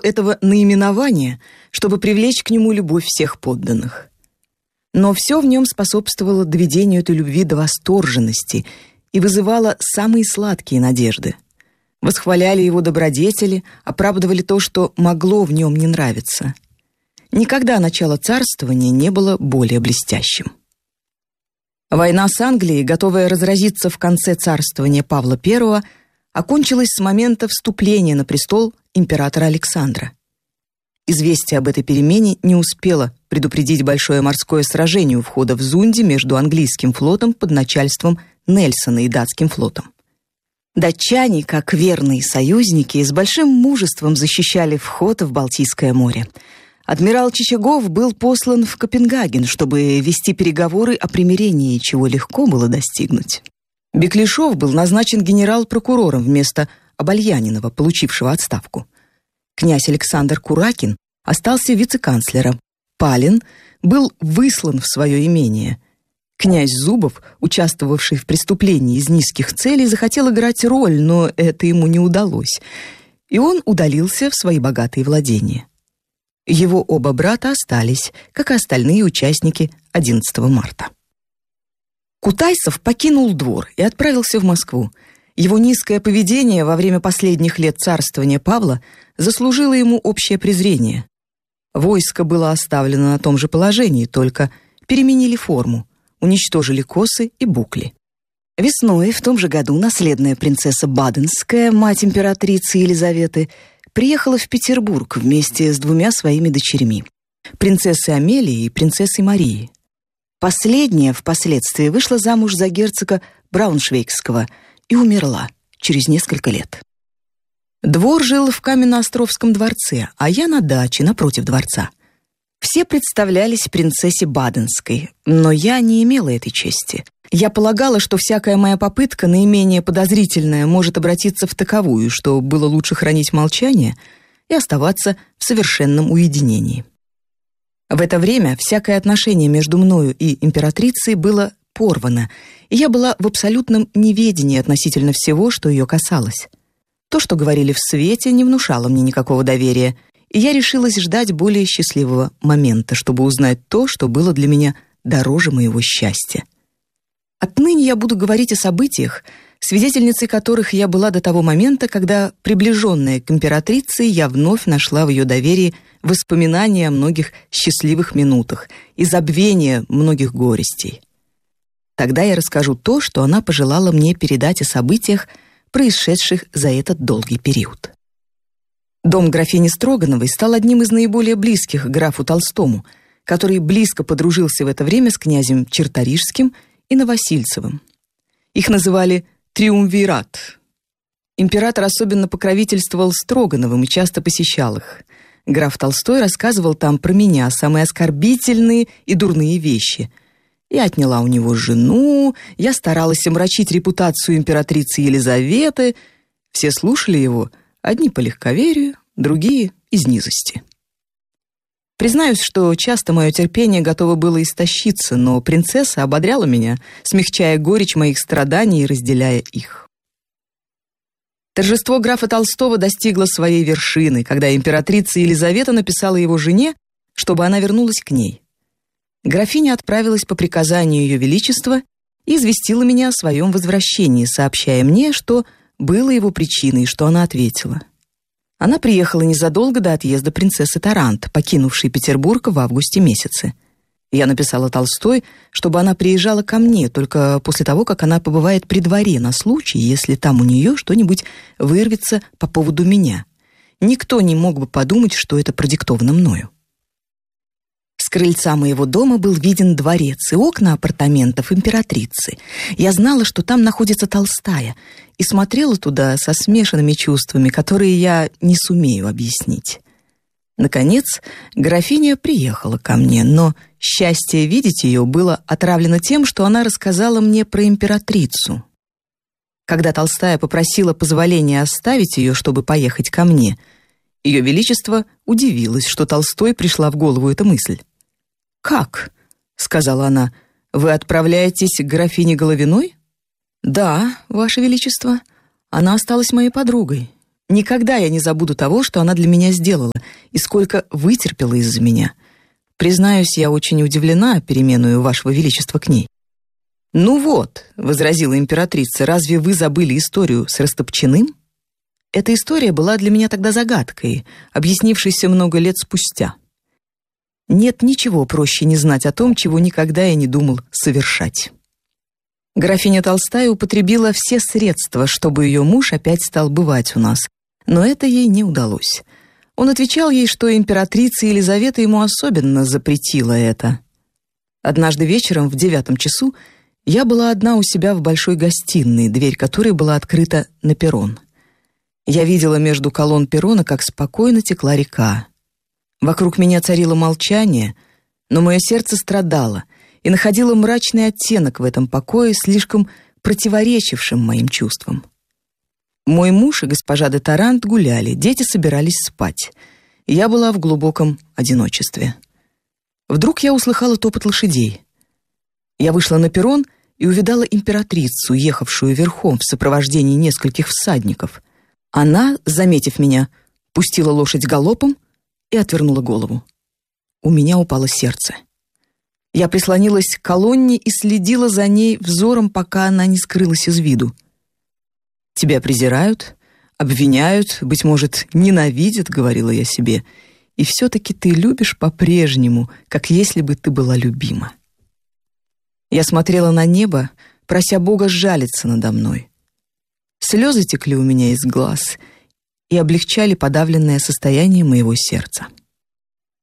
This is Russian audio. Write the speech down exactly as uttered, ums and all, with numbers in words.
этого наименования, чтобы привлечь к нему любовь всех подданных. Но все в нем способствовало доведению этой любви до восторженности и вызывало самые сладкие надежды. Восхваляли его добродетели, оправдывали то, что могло в нем не нравиться. Никогда начало царствования не было более блестящим. Война с Англией, готовая разразиться в конце царствования Павла I, окончилась с момента вступления на престол императора Александра. Известие об этой перемене не успело предупредить большое морское сражение у входа в Зунде между английским флотом под начальством Нельсона и датским флотом. Датчане, как верные союзники, с большим мужеством защищали вход в Балтийское море. Адмирал Чичагов был послан в Копенгаген, чтобы вести переговоры о примирении, чего легко было достигнуть. Беклишев был назначен генерал-прокурором вместо Обальянинова, получившего отставку. Князь Александр Куракин остался вице-канцлером. Палин был выслан в свое имение. Князь Зубов, участвовавший в преступлении из низких целей, захотел играть роль, но это ему не удалось, и он удалился в свои богатые владения. Его оба брата остались, как и остальные участники одиннадцатого марта. Кутайсов покинул двор и отправился в Москву. Его низкое поведение во время последних лет царствования Павла заслужило ему общее презрение. Войско было оставлено на том же положении, только переменили форму, уничтожили косы и букли. Весной в том же году наследная принцесса Баденская, мать императрицы Елизаветы, приехала в Петербург вместе с двумя своими дочерьми, принцессой Амелией и принцессой Марией. Последняя впоследствии вышла замуж за герцога Брауншвейгского и умерла через несколько лет. Двор жил в Каменноостровском дворце, а я на даче напротив дворца. Все представлялись принцессе Баденской, но я не имела этой чести. Я полагала, что всякая моя попытка, наименее подозрительная, может обратиться в таковую, что было лучше хранить молчание и оставаться в совершенном уединении. В это время всякое отношение между мною и императрицей было порвано, и я была в абсолютном неведении относительно всего, что ее касалось. То, что говорили в свете, не внушало мне никакого доверия, и я решилась ждать более счастливого момента, чтобы узнать то, что было для меня дороже моего счастья. Отныне я буду говорить о событиях, свидетельницей которых я была до того момента, когда, приближенная к императрице, я вновь нашла в ее доверии воспоминания о многих счастливых минутах и забвение многих горестей. Тогда я расскажу то, что она пожелала мне передать о событиях, происшедших за этот долгий период. Дом графини Строгановой стал одним из наиболее близких графу Толстому, который близко подружился в это время с князем Черторижским и Новосильцевым. Их называли «триумвират». Император особенно покровительствовал Строгановым и часто посещал их. Граф Толстой рассказывал там про меня самые оскорбительные и дурные вещи. Я отняла у него жену, я старалась омрачить репутацию императрицы Елизаветы. Все слушали его, одни по легковерию, другие из низости. Признаюсь, что часто мое терпение готово было истощиться, но принцесса ободряла меня, смягчая горечь моих страданий и разделяя их. Торжество графа Толстого достигло своей вершины, когда императрица Елизавета написала его жене, чтобы она вернулась к ней. Графиня отправилась по приказанию Ее Величества и известила меня о своем возвращении, сообщая мне, что было его причиной, и что она ответила. Она приехала незадолго до отъезда принцессы Тарант, покинувшей Петербург в августе месяце. Я написала Толстой, чтобы она приезжала ко мне только после того, как она побывает при дворе на случай, если там у нее что-нибудь вырвется по поводу меня. Никто не мог бы подумать, что это продиктовано мною. С крыльца моего дома был виден дворец и окна апартаментов императрицы. Я знала, что там находится Толстая, и смотрела туда со смешанными чувствами, которые я не сумею объяснить. Наконец, графиня приехала ко мне, но счастье видеть ее было отравлено тем, что она рассказала мне про императрицу. Когда Толстая попросила позволения оставить ее, чтобы поехать ко мне, Ее Величество удивилось, что Толстой пришла в голову эта мысль. «Как?» — сказала она. «Вы отправляетесь к графине Головиной?» «Да, Ваше Величество. Она осталась моей подругой. Никогда я не забуду того, что она для меня сделала, и сколько вытерпела из-за меня. Признаюсь, я очень удивлена переменою вашего величества к ней». «Ну вот», — возразила императрица, — «разве вы забыли историю с Растопчиным?» Эта история была для меня тогда загадкой, объяснившейся много лет спустя. Нет ничего проще не знать о том, чего никогда я не думал совершать. Графиня Толстая употребила все средства, чтобы ее муж опять стал бывать у нас, но это ей не удалось. Он отвечал ей, что императрица Елизавета ему особенно запретила это. Однажды вечером в девятом часу я была одна у себя в большой гостиной, дверь которой была открыта на перрон. Я видела между колонн перрона, как спокойно текла река. Вокруг меня царило молчание, но мое сердце страдало и находило мрачный оттенок в этом покое, слишком противоречившим моим чувствам. Мой муж и госпожа де Тарант гуляли, дети собирались спать. Я была в глубоком одиночестве. Вдруг я услыхала топот лошадей. Я вышла на перрон и увидала императрицу, ехавшую верхом в сопровождении нескольких всадников. Она, заметив меня, пустила лошадь галопом и отвернула голову. У меня упало сердце. Я прислонилась к колонне и следила за ней взором, пока она не скрылась из виду. «Тебя презирают, обвиняют, быть может, ненавидят», — говорила я себе, «и все-таки ты любишь по-прежнему, как если бы ты была любима». Я смотрела на небо, прося Бога сжалиться надо мной. Слезы текли у меня из глаз и облегчали подавленное состояние моего сердца.